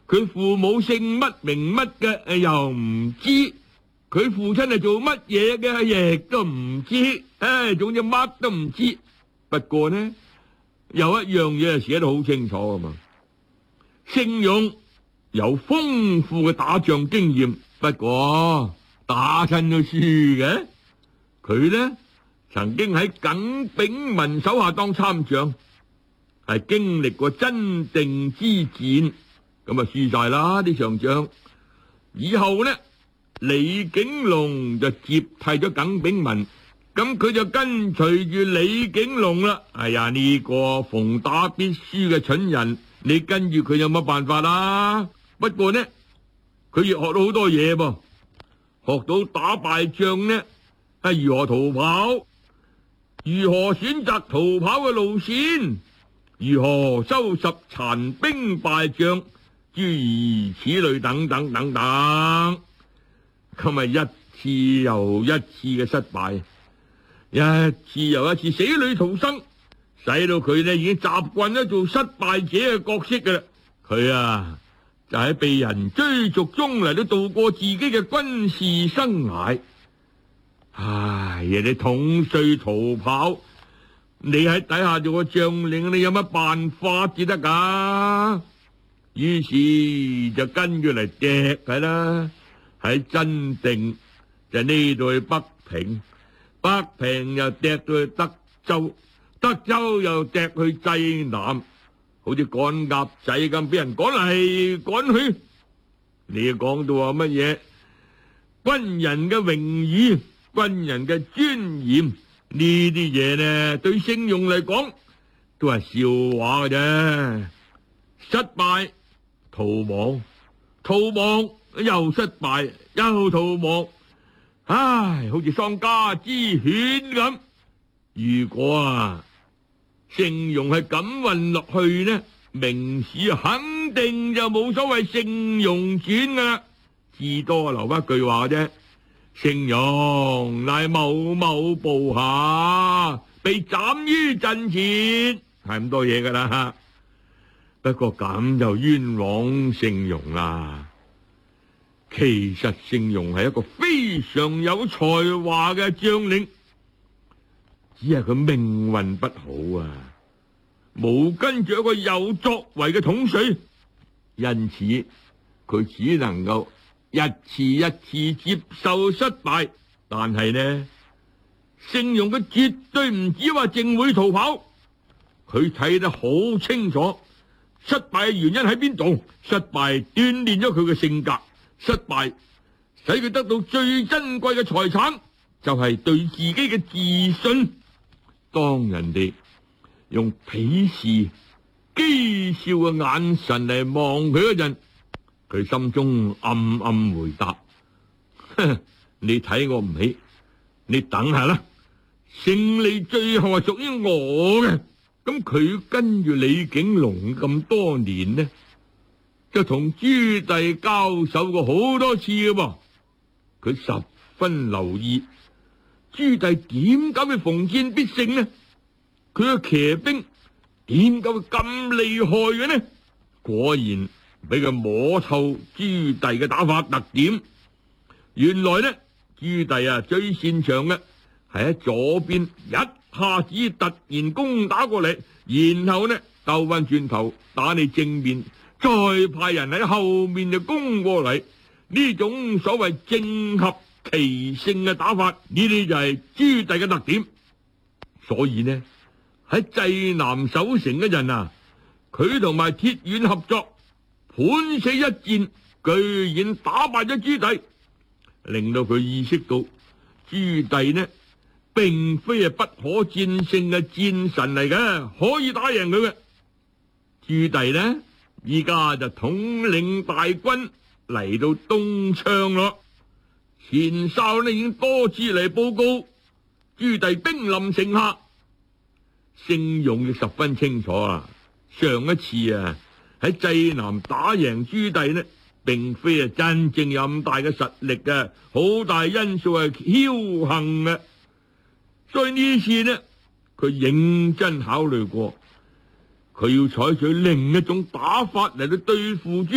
佢父母姓乜名乜嘅又唔知，佢父親係做乜嘢嘅亦都唔知，總之乜都唔知。不過呢，有一樣嘢係寫得好清楚噶嘛，聖勇有豐富嘅打仗經驗，不過打親都輸嘅。佢呢曾經喺耿炳文手下當參將，係經歷過真定之戰，咁啊輸晒啦呢場仗。以後呢，李景龍就接替咗耿炳文，咁佢就跟隨住李景龍啦。哎呀，呢個逢打必輸嘅蠢人，你跟住佢有乜辦法啦？不過呢，佢亦學到好多嘢噃，學到打敗仗呢係如何逃跑，如何選擇逃跑嘅路線，如何收拾殘兵敗將，諸如此類等等等等。咁啊一次又一次嘅失敗，一次又一次死裏逃生，使到佢呢已經習慣咗做失敗者嘅角色噶啦。佢啊就喺被人追逐中嚟到度過自己嘅軍事生涯。唉，人哋統帥逃跑，你喺底下做個將領，你有乜辦法至得噶？於是就跟住嚟趯佢啦。喺真定就呢度去北平，北平又趯到去德州，德州又趯去濟南，好似趕鴨仔咁俾人趕嚟趕去。你講到話乜嘢？軍人嘅榮譽，軍人嘅尊嚴，呢啲嘢呢，對聖勇嚟講都係笑話嘅啫。失敗，逃亡，逃亡又失敗，又逃亡，唉，好似喪家之犬咁。如果聖勇係咁運落去呢，明史肯定就冇所謂聖勇傳噶啦，至多留一句話啫：聖勇乃某某部下，被斬於陣前，係咁多嘢噶啦。不過咁就冤枉聖勇啦。其實聖勇係一個非常有才華嘅將領，只係佢命運不好啊，冇跟住一個有作為嘅統帥，因此佢只能夠一次一次接受失敗。但係呢，聖勇佢絕對唔止話淨會逃跑，佢睇得好清楚失敗嘅原因喺邊度，失敗鍛煉咗佢嘅性格。失敗使佢得到最珍貴嘅財產，就係對自己嘅自信。當人哋用鄙視、譏笑嘅眼神嚟望佢嗰陣，佢心中暗暗回答：你睇我唔起，你等下啦，勝利最後係屬於我嘅。咁佢跟住李景龍咁多年呢，就同朱棣交手過好多次嘅噃，佢十分留意朱棣點解會逢戰必勝呢？佢嘅騎兵點解會咁厲害嘅呢？果然俾佢摸透朱棣嘅打法特點。原來呢，朱棣最擅長嘅係喺左邊一下子突然攻打過嚟，然後呢兜翻轉頭打你正面，再派人喺後面就攻過嚟。呢種所謂正合其性嘅打法，呢啲就係朱棣嘅特點。所以呢，喺濟南守城嗰陣佢同埋鐵腕合作，判死一戰，居然打敗咗朱棣，令到佢意識到朱棣呢並非係不可戰勝嘅戰神嚟嘅，可以打贏佢嘅。朱棣呢依家就統領大軍嚟到東昌咯。前哨呢已經多次嚟報告朱棣兵臨城下。聖勇亦十分清楚上一次喺濟南打贏朱棣呢，並非係真正有咁大嘅實力嘅，好大因素係僥倖嘅。所以呢次呢，佢認真考慮過，佢要採取另一種打法嚟到對付朱